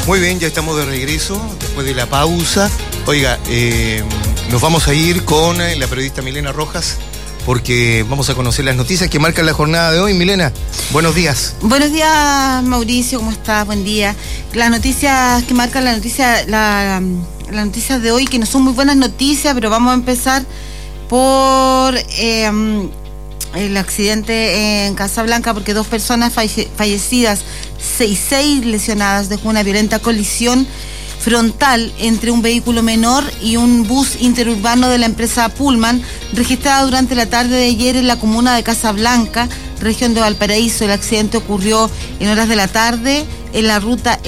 Muy bien, ya estamos de regreso después de la pausa. Oiga, nos vamos a ir con la periodista Milena Rojas porque vamos a conocer las noticias que marcan la jornada de hoy. Milena, buenos días. Buenos días, Mauricio, ¿cómo estás? Buen día. Las noticias que marcan las noticias de hoy, que no son muy buenas noticias, pero vamos a empezar por el accidente en Casablanca, porque 2 personas fallecidas, 6 lesionadas, dejó una violenta colisión frontal entre un vehículo menor y un bus interurbano de la empresa Pullman, registrada durante la tarde de ayer en la comuna de Casablanca, región de Valparaíso. El accidente ocurrió en horas de la tarde en la ruta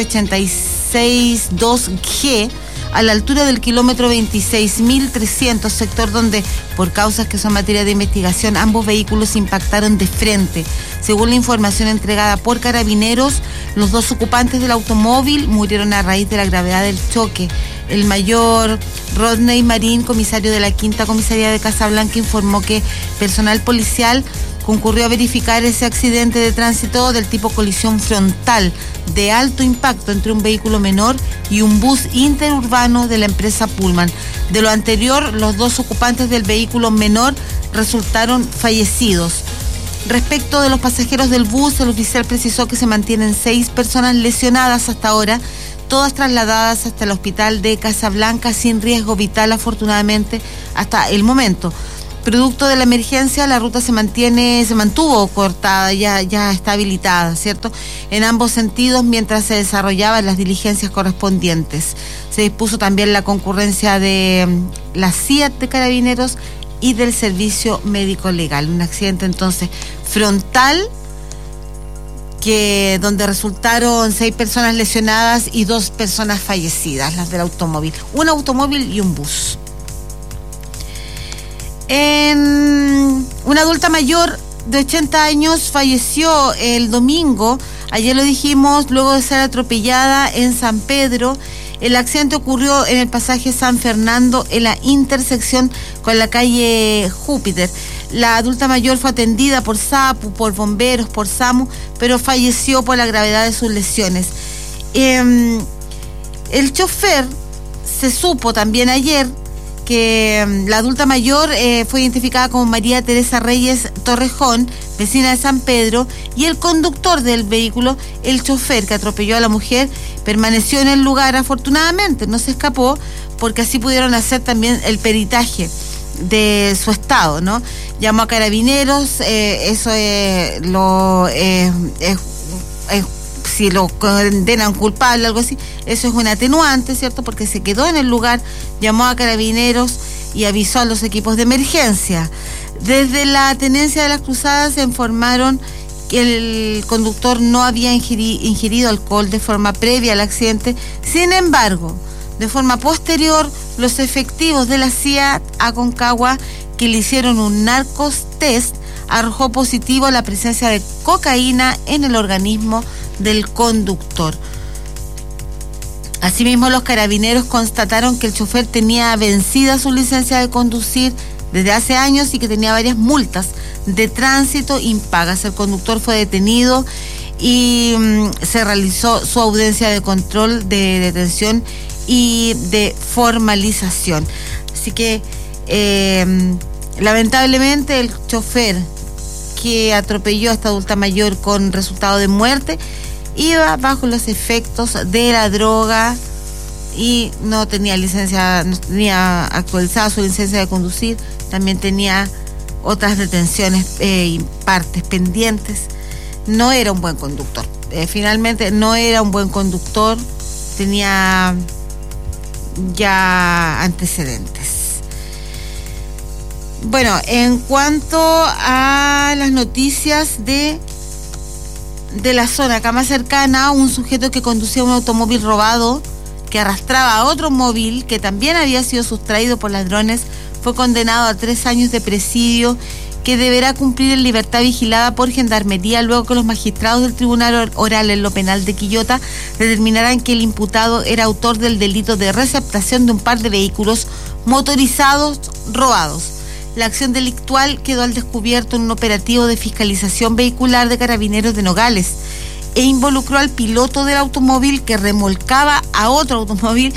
F86-2G, a la altura del kilómetro 26.300, sector donde, por causas que son materia de investigación, ambos vehículos impactaron de frente. Según la información entregada por Carabineros, los 2 ocupantes del automóvil murieron a raíz de la gravedad del choque. El mayor Rodney Marín, comisario de la 5ª Comisaría de Casablanca, informó que personal policial concurrió a verificar ese accidente de tránsito del tipo colisión frontal de alto impacto entre un vehículo menor y un bus interurbano de la empresa Pullman. De lo anterior, los 2 ocupantes del vehículo menor resultaron fallecidos. Respecto de los pasajeros del bus, el oficial precisó que se mantienen 6 personas lesionadas hasta ahora, todas trasladadas hasta el hospital de Casablanca sin riesgo vital, afortunadamente, hasta el momento. Producto de la emergencia, la ruta se mantuvo cortada, ya está habilitada, ¿cierto?, en ambos sentidos mientras se desarrollaban las diligencias correspondientes. Se dispuso también la concurrencia de la CIAT de Carabineros y del Servicio Médico Legal. Un accidente entonces frontal donde resultaron 6 personas lesionadas y 2 personas fallecidas, las del automóvil, un automóvil y un bus. Una adulta mayor de 80 años falleció el domingo, ayer lo dijimos, luego de ser atropellada en San Pedro. El accidente ocurrió en el pasaje San Fernando, en la intersección con la calle Júpiter. La adulta mayor fue atendida por SAPU, por bomberos, por SAMU, pero falleció por la gravedad de sus lesiones. El chofer, se supo también ayer, que la adulta mayor fue identificada como María Teresa Reyes Torrejón, vecina de San Pedro, y el conductor del vehículo, el chofer que atropelló a la mujer, permaneció en el lugar. Afortunadamente no se escapó, porque así pudieron hacer también el peritaje de su estado, ¿no? Llamó a Carabineros, si lo condenan culpable, algo así, eso es un atenuante, ¿cierto?, porque se quedó en el lugar, llamó a Carabineros y avisó a los equipos de emergencia. Desde la Tenencia de las Cruzadas se informaron que el conductor no había ingerido alcohol de forma previa al accidente. Sin embargo, de forma posterior, los efectivos de la CIA Aconcagua, que le hicieron un narcos test, arrojó positivo la presencia de cocaína en el organismo del conductor. Asimismo, los Carabineros constataron que el chofer tenía vencida su licencia de conducir desde hace años y que tenía varias multas de tránsito impagas. El conductor fue detenido y se realizó su audiencia de control de detención y de formalización. Así que lamentablemente el chofer que atropelló a esta adulta mayor con resultado de muerte iba bajo los efectos de la droga y no tenía actualizada su licencia de conducir. También tenía otras detenciones y partes pendientes. No era un buen conductor. Finalmente no era un buen conductor, tenía ya antecedentes. Bueno, en cuanto a las noticias de la zona acá más cercana, un sujeto que conducía un automóvil robado, que arrastraba a otro móvil que también había sido sustraído por ladrones, fue condenado a 3 años de presidio, que deberá cumplir en libertad vigilada por Gendarmería, luego que los magistrados del Tribunal Oral en lo Penal de Quillota determinarán que el imputado era autor del delito de receptación de un par de vehículos motorizados robados. La acción delictual quedó al descubierto en un operativo de fiscalización vehicular de Carabineros de Nogales. e involucró al piloto del automóvil que remolcaba a otro automóvil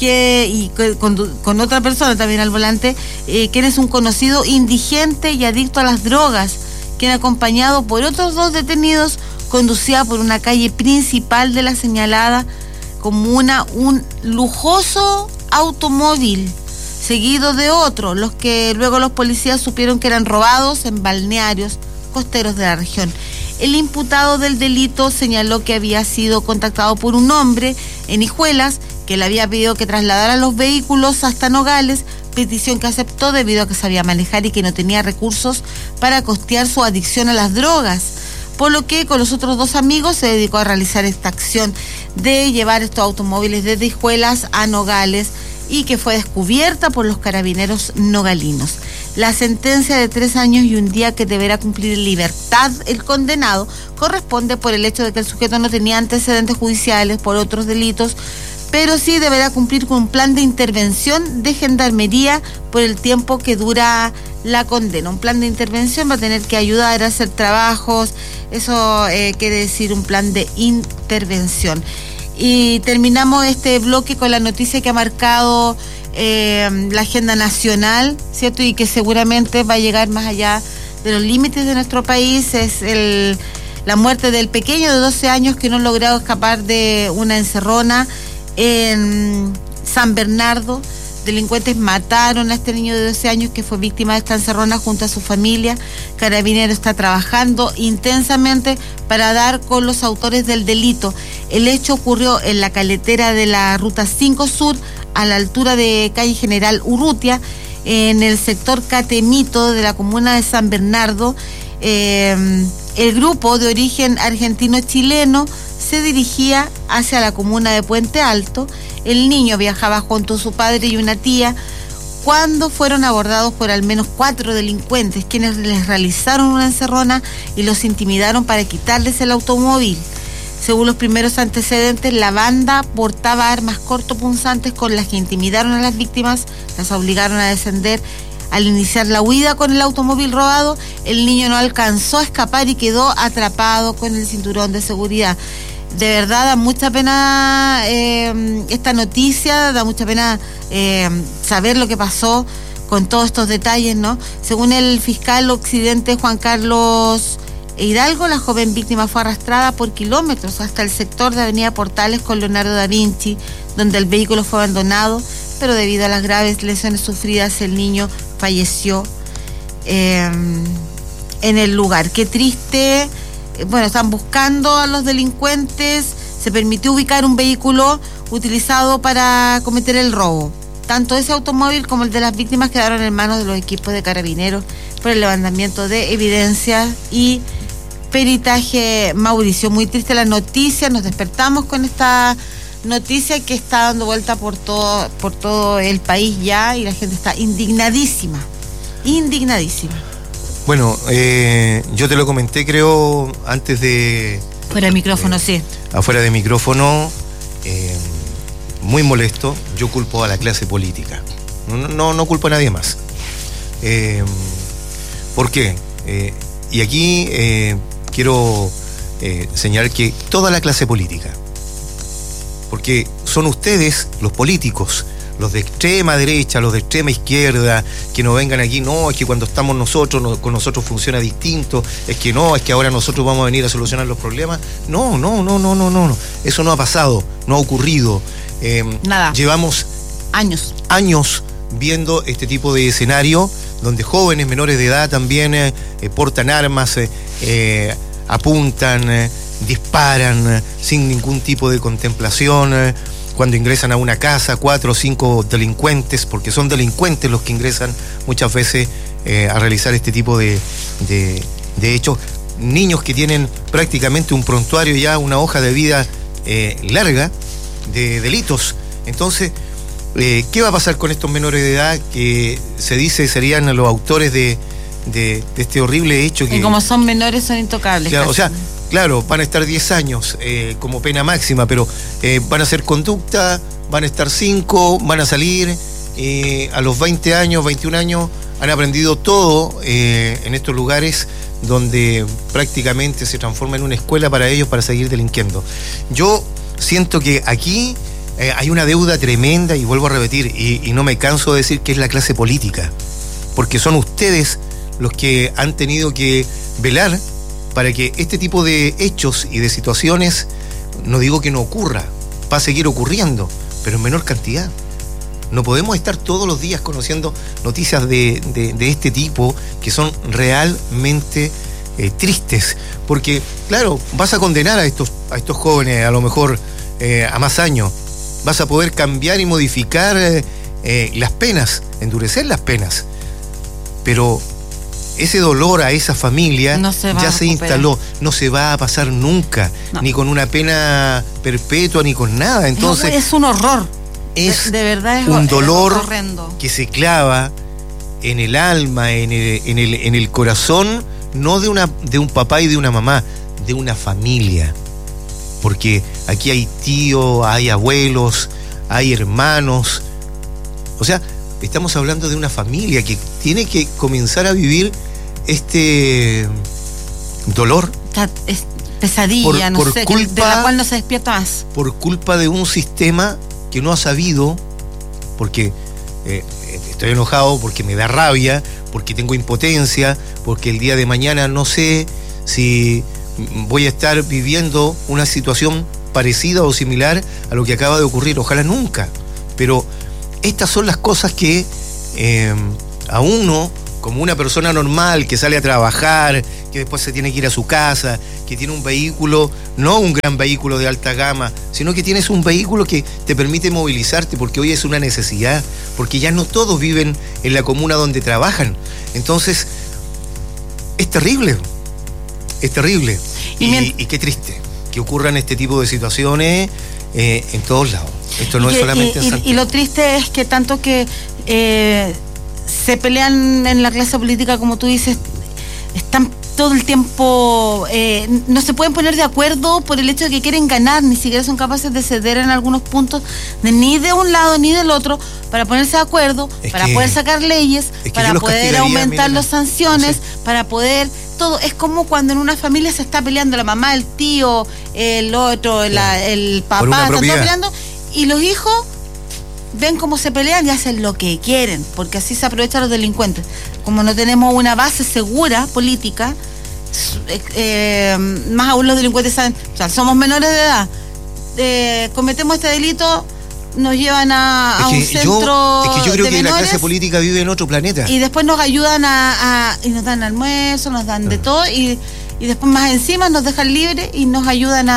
con otra persona también al volante, quien es un conocido indigente y adicto a las drogas, quien, acompañado por otros 2 detenidos, conducía por una calle principal de la señalada comuna un lujoso automóvil, seguido de otro, los que luego los policías supieron que eran robados en balnearios costeros de la región. El imputado del delito señaló que había sido contactado por un hombre en Hijuelas que le había pedido que trasladara los vehículos hasta Nogales, petición que aceptó debido a que sabía manejar y que no tenía recursos para costear su adicción a las drogas, por lo que con los otros 2 amigos se dedicó a realizar esta acción de llevar estos automóviles desde Hijuelas a Nogales, y que fue descubierta por los carabineros nogalinos. La sentencia de 3 años y 1 día que deberá cumplir en libertad el condenado corresponde por el hecho de que el sujeto no tenía antecedentes judiciales por otros delitos, pero sí deberá cumplir con un plan de intervención de gendarmería por el tiempo que dura la condena. Un plan de intervención va a tener que ayudar a hacer trabajos, eso quiere decir un plan de intervención. Y terminamos este bloque con la noticia que ha marcado la agenda nacional, ¿cierto? Y que seguramente va a llegar más allá de los límites de nuestro país. Es la muerte del pequeño de 12 años que no ha logrado escapar de una encerrona en San Bernardo. Delincuentes mataron a este niño de 12 años que fue víctima de esta encerrona junto a su familia. Carabinero está trabajando intensamente para dar con los autores del delito. El hecho ocurrió en la caletera de la Ruta 5 Sur, a la altura de calle General Urrutia, en el sector Catemito de la comuna de San Bernardo. El grupo de origen argentino-chileno se dirigía hacia la comuna de Puente Alto. El niño viajaba junto a su padre y una tía cuando fueron abordados por al menos 4 delincuentes, quienes les realizaron una encerrona y los intimidaron para quitarles el automóvil. Según los primeros antecedentes, la banda portaba armas cortopunzantes con las que intimidaron a las víctimas, las obligaron a descender. Al iniciar la huida con el automóvil robado, el niño no alcanzó a escapar y quedó atrapado con el cinturón de seguridad. De verdad da mucha pena esta noticia, da mucha pena saber lo que pasó con todos estos detalles, ¿no? Según el fiscal occidente Juan Carlos Hidalgo, la joven víctima fue arrastrada por kilómetros hasta el sector de Avenida Portales con Leonardo da Vinci, donde el vehículo fue abandonado, pero debido a las graves lesiones sufridas, el niño falleció en el lugar. Qué triste. Bueno, están buscando a los delincuentes. Se permitió ubicar un vehículo utilizado para cometer el robo. Tanto ese automóvil como el de las víctimas quedaron en manos de los equipos de carabineros por el levantamiento de evidencias y peritaje. Mauricio, muy triste la noticia. Nos despertamos con esta noticia que está dando vuelta por todo el país ya, y la gente está indignadísima. Bueno, yo te lo comenté, creo, antes de... Fuera de micrófono, sí. Afuera de micrófono, muy molesto. Yo culpo a la clase política. No culpo a nadie más. ¿Por qué? Y aquí quiero señalar que toda la clase política, porque son ustedes, los políticos, los de extrema derecha, los de extrema izquierda, que no vengan aquí, no, es que cuando estamos nosotros, con nosotros funciona distinto, es que ahora nosotros vamos a venir a solucionar los problemas. No, eso no ha pasado, no ha ocurrido. Nada. Llevamos años viendo este tipo de escenario, donde jóvenes menores de edad también portan armas, apuntan, disparan sin ningún tipo de contemplación. Cuando ingresan a una casa, 4 o 5 delincuentes, porque son delincuentes los que ingresan muchas veces a realizar este tipo de hechos. Niños que tienen prácticamente un prontuario ya, una hoja de vida larga de delitos. Entonces, ¿qué va a pasar con estos menores de edad que se dice serían los autores de este horrible hecho? Y como son menores, son intocables. Claro, o sea, claro, van a estar 10 años como pena máxima, pero van a hacer conducta, van a estar 5, van a salir a los 20 años, 21 años, han aprendido todo en estos lugares donde prácticamente se transforma en una escuela para ellos para seguir delinquiendo. Yo siento que aquí hay una deuda tremenda, y vuelvo a repetir, y no me canso de decir que es la clase política, porque son ustedes los que han tenido que velar para que este tipo de hechos y de situaciones, no digo que no ocurra, va a seguir ocurriendo, pero en menor cantidad. No podemos estar todos los días conociendo noticias de este tipo que son realmente tristes, porque claro, vas a condenar a estos jóvenes a lo mejor a más años, vas a poder cambiar y modificar las penas, endurecer las penas, pero ese dolor a esa familia ya se instaló, no se va a pasar nunca, ni con una pena perpetua, ni con nada. Entonces es un horror. Es de verdad es un dolor horrendo, que se clava en el alma, en el corazón, no de un papá y de una mamá, de una familia. Porque aquí hay tíos, hay abuelos, hay hermanos. O sea, estamos hablando de una familia que tiene que comenzar a vivir este dolor. Es pesadilla, por sé, culpa, de la cual no se despierta más. Por culpa de un sistema que no ha sabido, porque estoy enojado, porque me da rabia, porque tengo impotencia, porque el día de mañana no sé si voy a estar viviendo una situación parecida o similar a lo que acaba de ocurrir. Ojalá nunca, pero estas son las cosas que a uno, como una persona normal que sale a trabajar, que después se tiene que ir a su casa, que tiene un vehículo, no un gran vehículo de alta gama, sino que tienes un vehículo que te permite movilizarte, porque hoy es una necesidad, porque ya no todos viven en la comuna donde trabajan. Entonces, es terrible, es terrible. Y qué triste que ocurran este tipo de situaciones en todos lados. Esto no es solamente en Santiago. Y lo triste es que tanto que se pelean en la clase política, como tú dices, están todo el tiempo, no se pueden poner de acuerdo por el hecho de que quieren ganar, ni siquiera son capaces de ceder en algunos puntos, ni de un lado ni del otro, para ponerse de acuerdo, para poder sacar leyes, para poder aumentar las sanciones, para poder todo. Es como cuando en una familia se está peleando la mamá, el tío, el otro, el papá, están todos peleando, y los hijos ven cómo se pelean y hacen lo que quieren, porque así se aprovechan los delincuentes. Como no tenemos una base segura política, más aún los delincuentes saben, o sea, somos menores de edad, cometemos este delito, nos llevan a un centro. Es que yo creo que menores, la clase política vive en otro planeta. Y después nos ayudan y nos dan almuerzo, nos dan de todo, y después más encima nos dejan libres y nos ayudan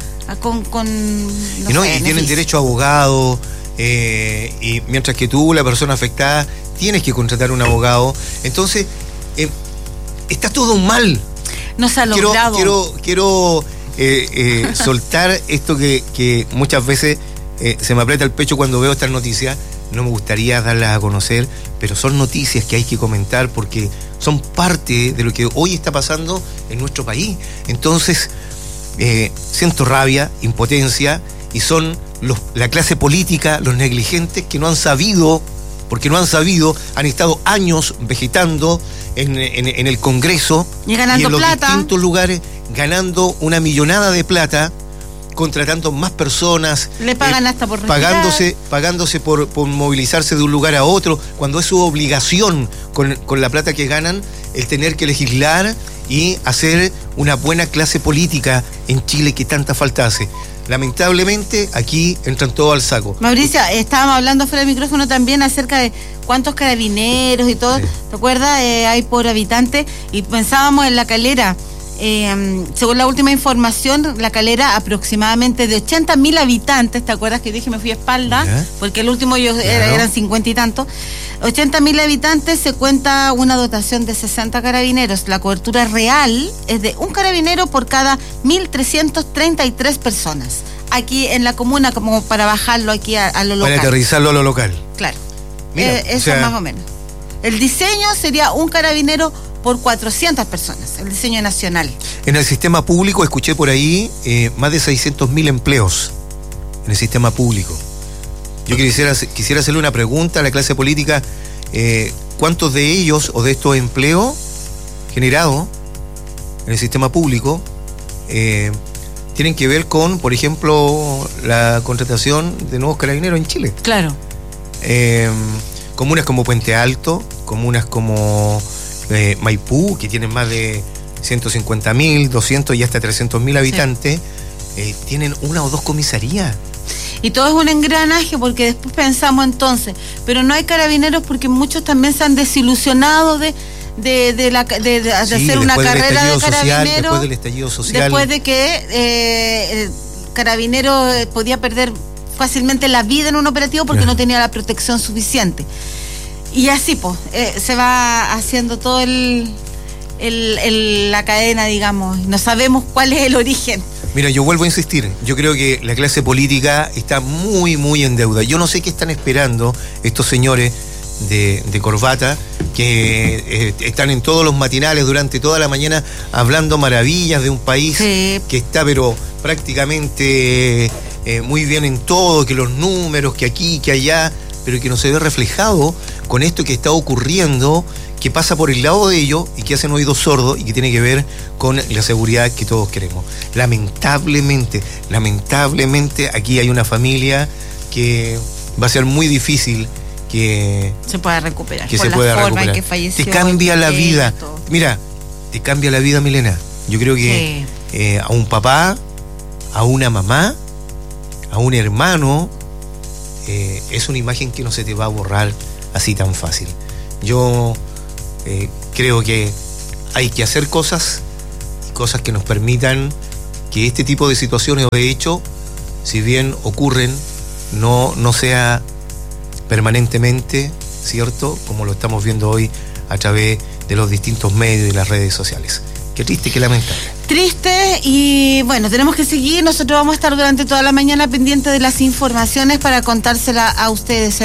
y tienen derecho a abogado. Y mientras que tú, la persona afectada, tienes que contratar un abogado. Entonces, está todo mal. No se ha logrado. Quiero soltar esto que muchas veces se me aprieta el pecho cuando veo estas noticias. No me gustaría darlas a conocer, pero son noticias que hay que comentar porque son parte de lo que hoy está pasando en nuestro país. Entonces, siento rabia, impotencia, y son la clase política, los negligentes que no han sabido, porque no han sabido, han estado años vegetando en el Congreso y ganando en los plata, distintos lugares, ganando una millonada de plata, contratando más personas, le pagan hasta por respirar, pagándose por movilizarse de un lugar a otro, cuando es su obligación con la plata que ganan el tener que legislar y hacer una buena clase política en Chile que tanta falta hace. Lamentablemente, aquí entran todos al saco. Mauricio, estábamos hablando fuera del micrófono también acerca de cuántos carabineros y todo, sí. ¿Te acuerdas? Hay por habitante, y pensábamos en La Calera. Según la última información, La Calera aproximadamente de 80.000 habitantes. ¿Te acuerdas que dije me fui a espalda? ¿Ya? Porque el último eran 50 y tantos. 80.000 habitantes, se cuenta una dotación de 60 carabineros. La cobertura real es de un carabinero por cada 1.333 personas. Aquí en la comuna, como para bajarlo aquí a lo local. Para aterrizarlo a lo local. Claro. Mira, eso más o menos. El diseño sería un carabinero por 400 personas, el diseño nacional. En el sistema público, escuché por ahí, más de 600.000 empleos en el sistema público. Yo quisiera hacerle una pregunta a la clase política, ¿cuántos de ellos o de estos empleos generados en el sistema público tienen que ver con, por ejemplo, la contratación de nuevos carabineros en Chile. Claro. Comunas como Puente Alto, comunas como Maipú, que tienen más de 150.000, 200 y hasta 300.000 habitantes, tienen una o dos comisarías. Y todo es un engranaje, porque después pensamos entonces, pero no hay carabineros porque muchos también se han desilusionado de hacer una carrera de carabineros. Después del estallido social. Después de que el carabinero podía perder fácilmente la vida en un operativo porque no tenía la protección suficiente. Y así, pues, se va haciendo todo la cadena, digamos. No sabemos cuál es el origen. Mira, yo vuelvo a insistir, yo creo que la clase política está muy, muy en deuda. Yo no sé qué están esperando estos señores de corbata que están en todos los matinales durante toda la mañana hablando maravillas de un país que está pero prácticamente muy bien en todo, que los números, que aquí, que allá, pero que no se ve reflejado con esto que está ocurriendo, que pasa por el lado de ellos y que hacen oídos sordos y que tiene que ver con la seguridad que todos queremos. Lamentablemente, aquí hay una familia que va a ser muy difícil que se pueda recuperar. Que se pueda recuperar. Que falleció, te cambia la vida. Mira, te cambia la vida, Milena. Yo creo que a un papá, a una mamá, a un hermano, es una imagen que no se te va a borrar así tan fácil. Yo creo que hay que hacer cosas que nos permitan que este tipo de situaciones o de hecho, si bien ocurren, no sea permanentemente, ¿cierto? Como lo estamos viendo hoy a través de los distintos medios y las redes sociales. Qué triste, qué lamentable. Triste, y bueno, tenemos que seguir. Nosotros vamos a estar durante toda la mañana pendientes de las informaciones para contársela a ustedes.